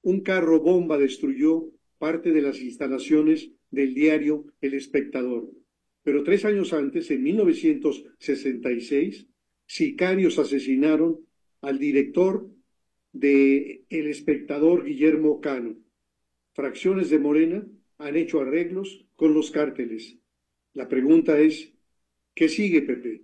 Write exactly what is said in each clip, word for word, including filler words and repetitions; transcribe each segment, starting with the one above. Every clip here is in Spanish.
un carro bomba destruyó parte de las instalaciones del diario El Espectador. Pero tres años antes, en mil novecientos sesenta y seis, sicarios asesinaron al director de El Espectador, Guillermo Cano. Fracciones de Morena han hecho arreglos con los cárteles. La pregunta es, ¿qué sigue, Pepe?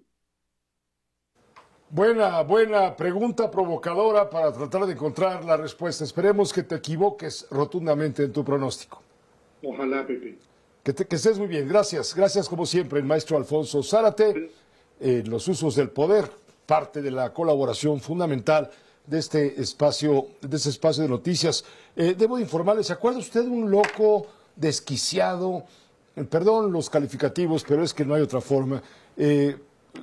Buena, buena pregunta provocadora para tratar de encontrar la respuesta. Esperemos que te equivoques rotundamente en tu pronóstico. Ojalá, Pepe. Que, te, que estés muy bien. Gracias. Gracias, como siempre, el maestro Alfonso Zárate, en los usos del poder, parte de la colaboración fundamental de este espacio, de este espacio de noticias. Eh, debo informarle, ¿se acuerda usted de un loco desquiciado? Eh, perdón los calificativos, pero es que no hay otra forma. Eh,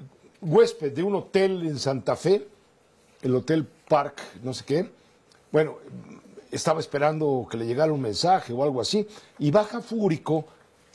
huésped de un hotel en Santa Fe, el Hotel Park, no sé qué. Bueno, estaba esperando que le llegara un mensaje o algo así, y baja fúrico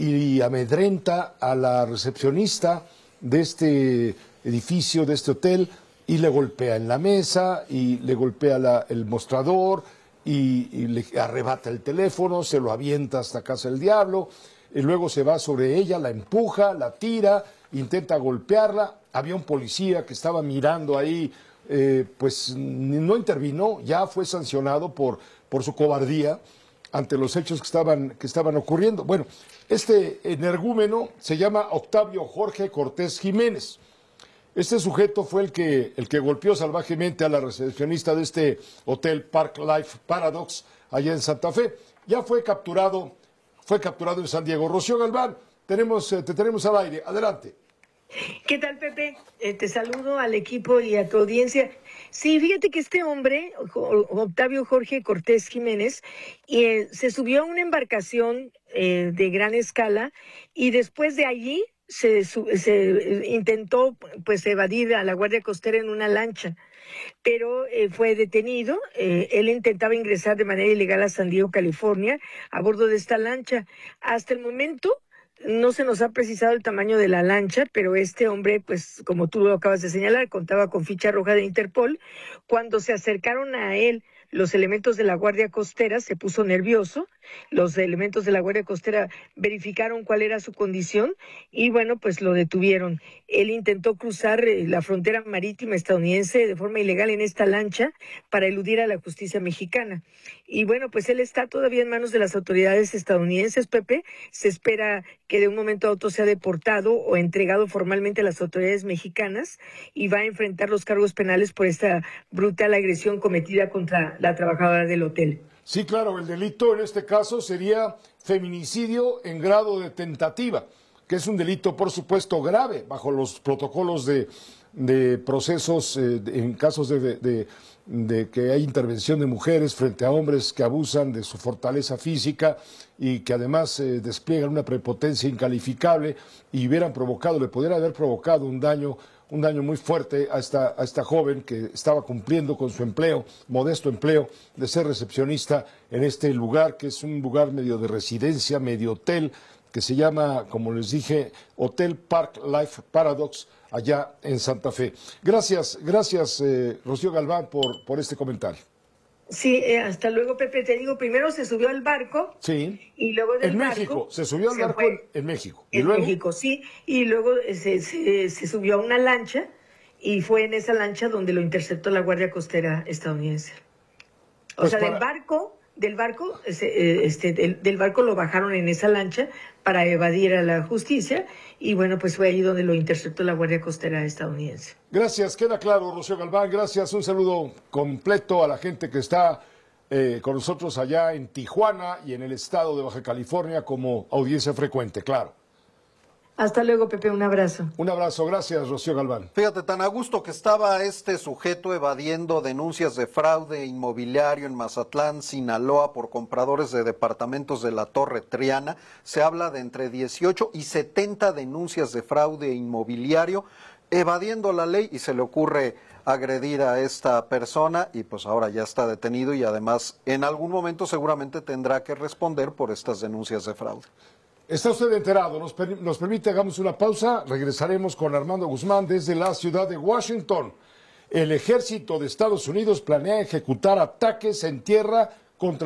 y amedrenta a la recepcionista de este edificio, de este hotel, y le golpea en la mesa, y le golpea la, el mostrador, y, y le arrebata el teléfono, se lo avienta hasta casa del diablo, y luego se va sobre ella, la empuja, la tira, intenta golpearla. Había un policía que estaba mirando ahí, eh, pues no intervino, ya fue sancionado por, por su cobardía ante los hechos que estaban, que estaban ocurriendo. Bueno, este energúmeno se llama Octavio Jorge Cortés Jiménez. Este sujeto fue el que, el que golpeó salvajemente a la recepcionista de este hotel Park Life Paradox allá en Santa Fe. Ya fue capturado, fue capturado en San Diego. Rocío Galván, tenemos, te tenemos al aire. Adelante. ¿Qué tal, Pepe? Eh, te saludo al equipo y a tu audiencia. Sí, fíjate que este hombre, Octavio Jorge Cortés Jiménez, eh, se subió a una embarcación eh, de gran escala y después de allí se, se intentó pues evadir a la Guardia Costera en una lancha, pero eh, fue detenido. Eh, él intentaba ingresar de manera ilegal a San Diego, California, a bordo de esta lancha. Hasta el momento no se nos ha precisado el tamaño de la lancha, pero este hombre, pues como tú lo acabas de señalar, contaba con ficha roja de Interpol. Cuando se acercaron a él los elementos de la Guardia Costera, se puso nervioso. Los elementos de la Guardia Costera verificaron cuál era su condición y bueno, pues lo detuvieron. Él intentó cruzar la frontera marítima estadounidense de forma ilegal en esta lancha para eludir a la justicia mexicana. Y bueno, pues él está todavía en manos de las autoridades estadounidenses, Pepe. Se espera que de un momento a otro sea deportado o entregado formalmente a las autoridades mexicanas y va a enfrentar los cargos penales por esta brutal agresión cometida contra la trabajadora del hotel. Sí, claro, el delito en este caso sería feminicidio en grado de tentativa, que es un delito, por supuesto, grave bajo los protocolos de, de procesos eh, de, en casos de, de, de, de que hay intervención de mujeres frente a hombres que abusan de su fortaleza física y que además eh, despliegan una prepotencia incalificable y hubieran provocado, le pudiera haber provocado un daño un daño muy fuerte a esta, a esta joven que estaba cumpliendo con su empleo, modesto empleo, de ser recepcionista en este lugar, que es un lugar medio de residencia, medio hotel, que se llama, como les dije, Hotel Park Life Paradox, allá en Santa Fe. Gracias, gracias, eh, Rocío Galván, por, por este comentario. Sí, eh, hasta luego, Pepe. Te digo, primero se subió al barco. Sí. Y luego del en barco, México, se subió al se barco en, en México. ¿Y en luego? México, sí. Y luego se, se, se subió a una lancha y fue en esa lancha donde lo interceptó la Guardia Costera estadounidense. O Pues sea, para... del barco, del barco, este, del, del barco lo bajaron en esa lancha para evadir a la justicia y bueno, pues fue ahí donde lo interceptó la Guardia Costera estadounidense. Gracias, queda claro, Rocío Galván. Gracias, un saludo completo a la gente que está Eh, con nosotros allá en Tijuana y en el estado de Baja California como audiencia frecuente, claro. Hasta luego, Pepe, un abrazo. Un abrazo, gracias, Rocío Galván. Fíjate, tan a gusto que estaba este sujeto evadiendo denuncias de fraude inmobiliario en Mazatlán, Sinaloa, por compradores de departamentos de la Torre Triana. Se habla de entre dieciocho y setenta denuncias de fraude inmobiliario, evadiendo la ley, y se le ocurre agredir a esta persona y pues ahora ya está detenido y además en algún momento seguramente tendrá que responder por estas denuncias de fraude. Está usted enterado, nos, per nos permite, hagamos una pausa, regresaremos con Armando Guzmán desde la ciudad de Washington. El ejército de Estados Unidos planea ejecutar ataques en tierra contra